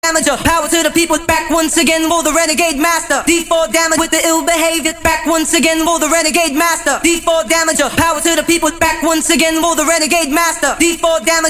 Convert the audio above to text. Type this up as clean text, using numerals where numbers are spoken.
damager. Power to the people, back once again for the renegade master. D4 damage with the ill behavior, back once again for the renegade master. D4 damager. Power to the people, back once again for the renegade master. D4 damage.